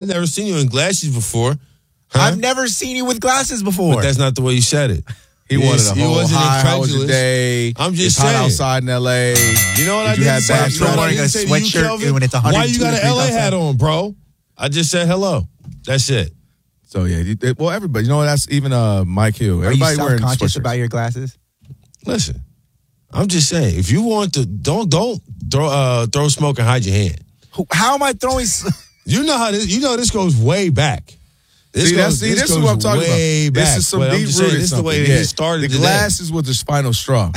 never seen you in glasses before. Huh? I've never seen you with glasses before. But that's not the way you said it. He wanted a whole hi, how was your day? I'm just it's saying. hot outside in L.A. You know what I you did have say? bad You know what I wearing a did say to you, sweatshirt Kelvin? when it's 102 Why you got an LA degrees hat outside? on, bro? I just said hello. That's it. So, yeah. Well, everybody. You know what? That's even Mike Hill. Are you Everybody wearing self-conscious sweatshirts. about your glasses? Listen, I'm just saying, if you want to, don't throw smoke and hide your hand. How am I throwing? You know how this. You know this goes way back. This this is what I'm talking about. Back. This is some But I'm deep just saying, rooted this is the way something. he started the today. glasses with the spinal straw.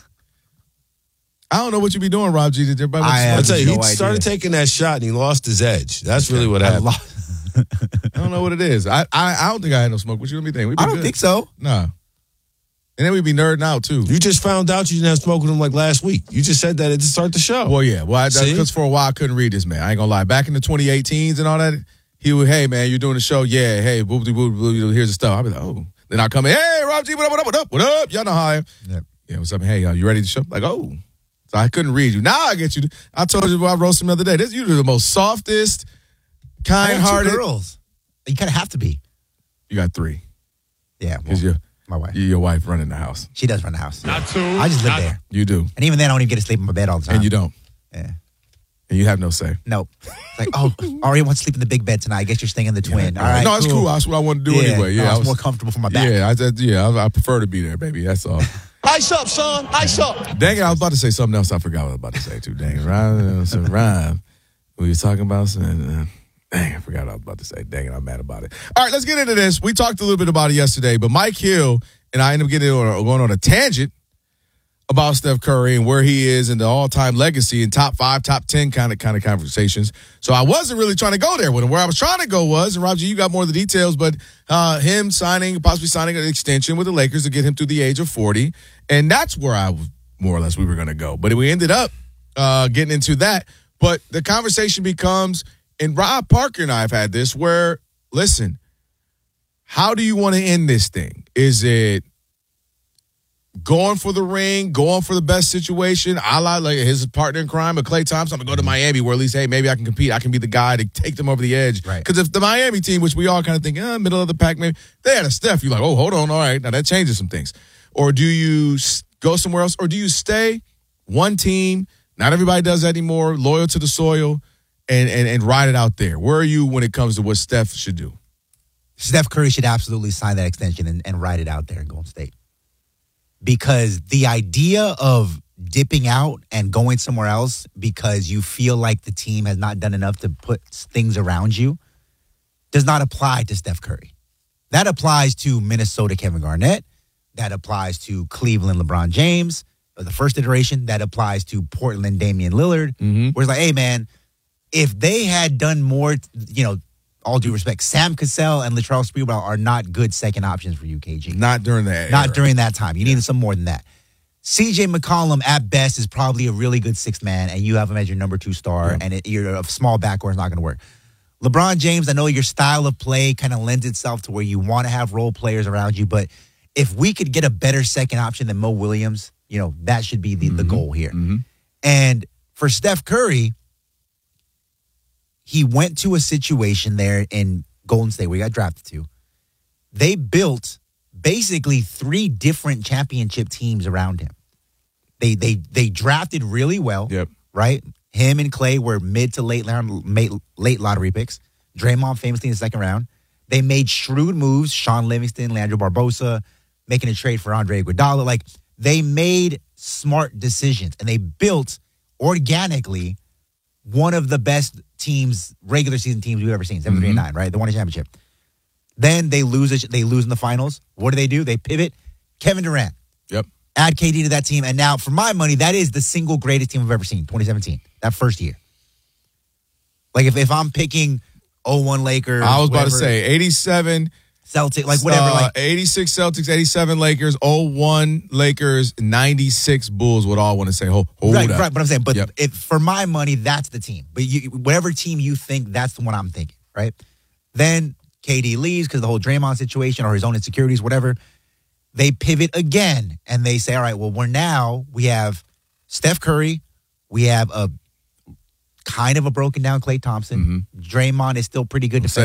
I don't know what you be doing, Rob G. Did everybody I'll tell you, no he idea. started taking that shot and he lost his edge. That's really what happened. I don't know what it is. I don't think I had no smoke. What you want me think? I don't think so. Nah. And then we'd be nerding out, too. You just found out you didn't have smoke with him like last week. You just said that at the start of the show. Well, yeah. Well, See? because for a while I couldn't read this, man. I ain't gonna lie. Back in the 2018s and all that, he would, hey, man, you're doing the show? Yeah, hey, here's the stuff. I'd be like, oh. Then I'd come in, hey, Rob G, what up? Y'all know how I am. Yep. Yeah, what's up? Hey, you ready to show? Like, oh. So I couldn't read you. Now I get you. I told you I roasted him the other day. You're the most softest, kind-hearted. Girls. You kind of have to be. You got 3. Yeah. Because My wife. your wife running the house. She does run the house. Not two. I just live there. You do. And even then, I don't even get to sleep in my bed all the time. And you don't. Yeah. And you have no say. Nope. Like, oh, Ari wants to sleep in the big bed tonight. I guess you're staying in the twin. All right. No, it's cool. That's what I wanted to do anyway. Yeah, no, it's more comfortable for my back. Yeah, I prefer to be there, baby. That's all. Ice up, son. Ice up. Dang it, I was about to say something else. I forgot what I was about to say, too. Dang it. Rhyme. We were talking about something. Dang, I forgot what I was about to say. Dang it, I'm mad about it. All right, let's get into this. We talked a little bit about it yesterday, but Mike Hill and I ended up going on a tangent about Steph Curry and where he is in the all-time legacy and top 5, top 10 kind of conversations. So I wasn't really trying to go there with him. Where I was trying to go was, and Roger, you got more of the details, but him possibly signing an extension with the Lakers to get him through the age of 40. And that's where I was, more or less, we were going to go. But we ended up getting into that. But the conversation becomes, and Rob Parker and I have had this, where, listen, how do you want to end this thing? Is it going for the ring, going for the best situation, a la like his partner in crime, Klay Thompson, to go to Miami where at least, hey, maybe I can compete. I can be the guy to take them over the edge. Right. Because if the Miami team, which we all kind of think, middle of the pack, maybe, they had a Steph, you're like, oh, hold on, all right. Now that changes some things. Or do you go somewhere else? Or do you stay one team, not everybody does that anymore, loyal to the soil, and ride it out there? Where are you when it comes to what Steph should do? Steph Curry should absolutely sign that extension and ride it out there in Golden State. Because the idea of dipping out and going somewhere else because you feel like the team has not done enough to put things around you does not apply to Steph Curry. That applies to Minnesota Kevin Garnett. That applies to Cleveland LeBron James. Or the first iteration, that applies to Portland Damian Lillard. Where it's like, hey, man, if they had done more, all due respect, Sam Cassell and Latrell Sprewell are not good second options for you, KG. Not during that era. Not during that time. You needed some more than that. CJ McCollum, at best, is probably a really good sixth man, and you have him as your number 2 star, and you're a small backcourt is not going to work. LeBron James, I know your style of play kind of lends itself to where you want to have role players around you, but if we could get a better second option than Mo Williams, that should be the goal here. And for Steph Curry, he went to a situation there in Golden State where he got drafted to. They built basically 3 different championship teams around him. They drafted really well, right? Him and Klay were mid to late lottery picks. Draymond famously in the second round. They made shrewd moves, Sean Livingston, Leandro Barbosa, making a trade for Andre Iguodala. Like, they made smart decisions, and they built organically one of the best teams, regular season teams we've ever seen, 7-3-9, right? They won a championship. Then they lose in the finals. What do? They pivot. Kevin Durant. Yep. Add KD to that team. And now, for my money, that is the single greatest team I've ever seen, 2017, that first year. Like, if I'm picking 01 Lakers. I was about to say 87 Celtics, like whatever. 86 Celtics, 87 Lakers, 01 Lakers, 96 Bulls would all want to say, hold right, up. Right, but I'm saying, if for my money, that's the team. But whatever team you think, that's the one I'm thinking, right? Then KD leaves because of the whole Draymond situation or his own insecurities, whatever. They pivot again, and they say, all right, well, we have Steph Curry, we have a kind of a broken down Klay Thompson. Draymond is still pretty good defensively.